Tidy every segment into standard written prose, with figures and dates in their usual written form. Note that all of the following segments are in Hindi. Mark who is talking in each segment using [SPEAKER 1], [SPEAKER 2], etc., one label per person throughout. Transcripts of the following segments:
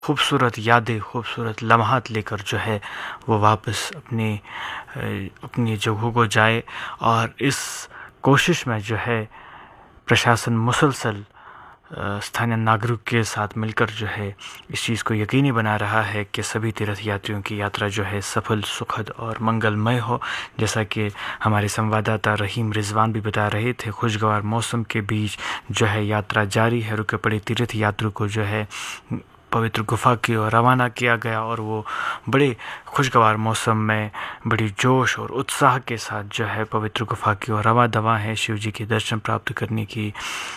[SPEAKER 1] खूबसूरत यादें, खूबसूरत लम्हात लेकर जो है वो वापस अपनी जगहों को जाए। और इस कोशिश में जो है प्रशासन मुसलसल स्थानीय नागरिक के साथ मिलकर जो है इस चीज़ को यकीनी बना रहा है कि सभी तीर्थ यात्रियों की यात्रा जो है सफल, सुखद और मंगलमय हो। जैसा कि हमारे संवाददाता रहीम रिजवान भी बता रहे थे, खुशगवार मौसम के बीच जो है यात्रा जारी है। रुके पड़े तीर्थ यात्रियों को जो है पवित्र गुफा की ओर रवाना किया गया और वो बड़े खुशगवार मौसम में बड़ी जोश और उत्साह के साथ जो है पवित्र गुफा की ओर रवा दवा है, शिव जी के दर्शन प्राप्त करने की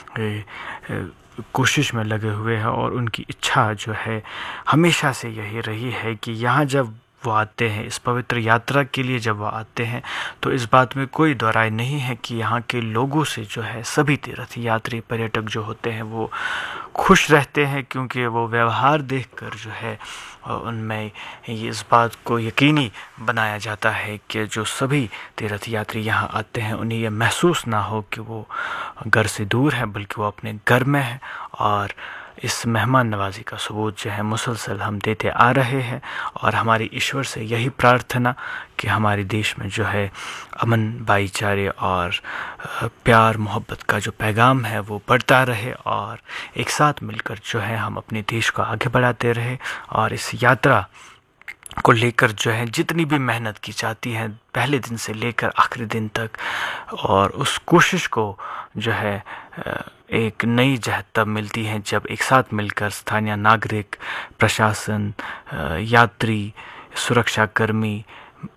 [SPEAKER 1] कोशिश में लगे हुए हैं। और उनकी इच्छा जो है हमेशा से यही रही है कि यहाँ जब वो आते हैं, इस पवित्र यात्रा के लिए जब वो आते हैं, तो इस बात में कोई दो राय नहीं है कि यहाँ के लोगों से जो है सभी तीर्थ यात्री पर्यटक जो होते हैं वो खुश रहते हैं, क्योंकि वो व्यवहार देखकर जो है उनमें इस बात को यकीनी बनाया जाता है कि जो सभी तीर्थ यात्री यहाँ आते हैं उन्हें यह महसूस ना हो कि वो घर से दूर हैं, बल्कि वो अपने घर में हैं। और इस मेहमान नवाजी का सबूत जो है मुसलसल हम देते आ रहे हैं। और हमारी ईश्वर से यही प्रार्थना कि हमारे देश में जो है अमन, भाईचारे और प्यार मोहब्बत का जो पैगाम है वो बढ़ता रहे, और एक साथ मिलकर जो है हम अपने देश को आगे बढ़ाते रहे। और इस यात्रा को लेकर जो है जितनी भी मेहनत की जाती है पहले दिन से लेकर आखिरी दिन तक, और उस कोशिश को जो है एक नई जहत तब मिलती है जब एक साथ मिलकर स्थानीय नागरिक, प्रशासन, यात्री, सुरक्षाकर्मी,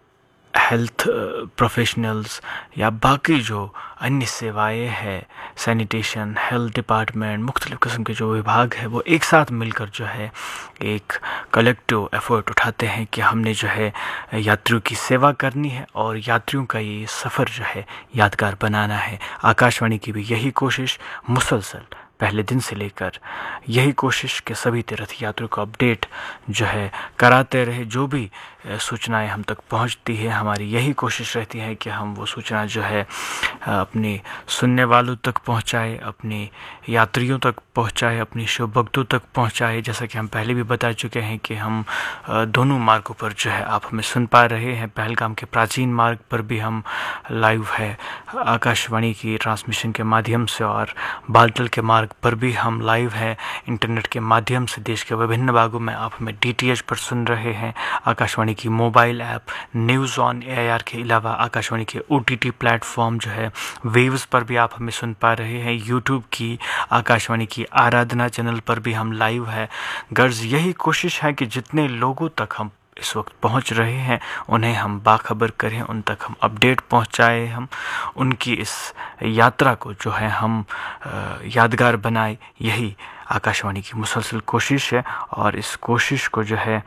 [SPEAKER 1] हेल्थ प्रोफेशनल्स या बाकी जो अन्य सेवाएं हैं, सैनिटेशन, हेल्थ डिपार्टमेंट, मुख्तलिफ़ किस्म के जो विभाग है वो एक साथ मिलकर जो है एक कलेक्टिव एफर्ट उठाते हैं कि हमने जो है यात्रियों की सेवा करनी है और यात्रियों का ये सफ़र जो है यादगार बनाना है। आकाशवाणी की भी यही कोशिश मुसलसल पहले दिन से लेकर यही कोशिश कि सभी तीर्थ यात्रियों को अपडेट जो है कराते रहे। जो भी सूचनाएं हम तक पहुंचती है, हमारी यही कोशिश रहती है कि हम वो सूचना जो है अपने सुनने वालों तक पहुंचाए, अपने यात्रियों तक पहुंचाए, अपने शिव भक्तों तक पहुंचाए। जैसा कि हम पहले भी बता चुके हैं कि हम दोनों मार्गों पर जो है आप हमें सुन पा रहे हैं। पहलगाम के प्राचीन मार्ग पर भी हम लाइव है आकाशवाणी की ट्रांसमिशन के माध्यम से, और बालटल के मार्ग पर भी हम लाइव है इंटरनेट के माध्यम से। देश के विभिन्न भागों में आप हमें DTH पर सुन रहे हैं। आकाशवाणी की mobile app news on AIR के अलावा आकाशवाणी के OTT प्लेटफॉर्म जो है वेव्स पर भी आप हमें सुन पा रहे हैं। यूट्यूब की आकाशवाणी की आराधना चैनल पर भी हम लाइव है। गर्ज यही कोशिश है कि जितने लोगों तक हम इस वक्त पहुंच रहे हैं उन्हें हम बाखबर करें, उन तक हम अपडेट पहुंचाए, हम उनकी इस यात्रा को जो है हम यादगार बनाए। यही आकाशवाणी की मुसलसल कोशिश है। और इस कोशिश को जो है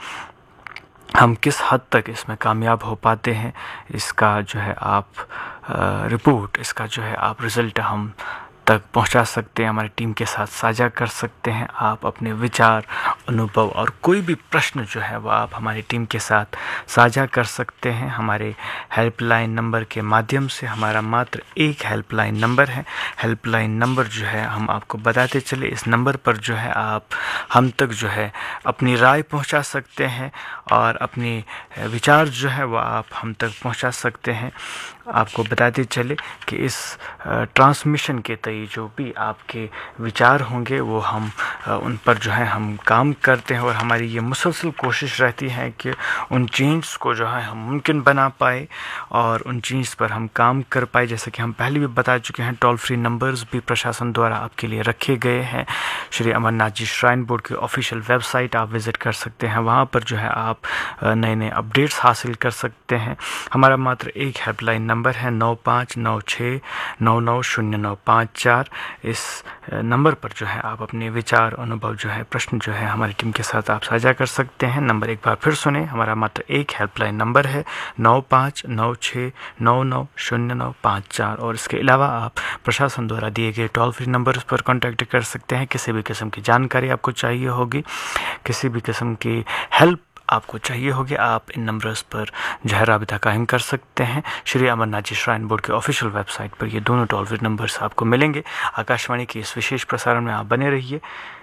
[SPEAKER 1] हम किस हद तक इसमें कामयाब हो पाते हैं, इसका जो है आप रिपोर्ट, इसका जो है आप रिज़ल्ट हम तक पहुंचा सकते हैं, हमारी टीम के साथ साझा कर सकते हैं। आप अपने विचार, अनुभव और कोई भी प्रश्न जो है वो आप हमारी टीम के साथ साझा कर सकते हैं हमारे हेल्पलाइन नंबर के माध्यम से। हमारा मात्र एक हेल्पलाइन नंबर है। हेल्पलाइन नंबर जो है हम आपको बताते चले, इस नंबर पर जो है आप हम तक जो है अपनी राय पहुंचा सकते हैं और अपने विचार जो है वो आप हम तक पहुंचा सकते हैं। आपको बताते चले कि इस ट्रांसमिशन के तय जो भी आपके विचार होंगे वो हम उन पर जो है हम काम करते हैं, और हमारी ये मुसलसल कोशिश रहती है कि उन चेंज को जो है हम मुमकिन बना पाए और उन चेंज पर हम काम कर पाए। जैसे कि हम पहले भी बता चुके हैं, टोल फ्री नंबर्स भी प्रशासन द्वारा आपके लिए रखे गए हैं। श्री अमरनाथ जी श्राइन बोर्ड की ऑफिशियल वेबसाइट आप विज़िट कर सकते हैं, वहाँ पर जो है आप नए नए अपडेट्स हासिल कर सकते हैं। हमारा मात्र एक हेल्पलाइन नंबर है 9596990954। इस नंबर पर जो है आप अपने विचार, अनुभव जो है, प्रश्न जो है हमारी टीम के साथ आप साझा कर सकते हैं। नंबर एक बार फिर सुने, हमारा मात्र एक हेल्पलाइन नंबर है 9596990954। और इसके अलावा आप प्रशासन द्वारा दिए गए टोल फ्री नंबर्स पर कॉन्टैक्ट कर सकते हैं। किसी भी किस्म की जानकारी आपको चाहिए होगी, किसी भी किस्म की हेल्प आपको चाहिए होगी, आप इन नंबर्स पर जो है राबिता कायम कर सकते हैं। श्री अमरनाथ जी श्राइन बोर्ड के ऑफिशियल वेबसाइट पर ये दोनों टोल फ्री नंबर्स आपको मिलेंगे। आकाशवाणी के इस विशेष प्रसारण में आप बने रहिए।